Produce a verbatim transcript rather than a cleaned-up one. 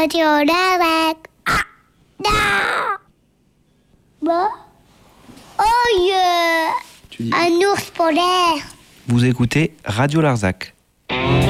Radio Larzac. Ah, non. Bah. Oh yeah. Tu dis... Un ours polaire. Vous écoutez Radio Larzac.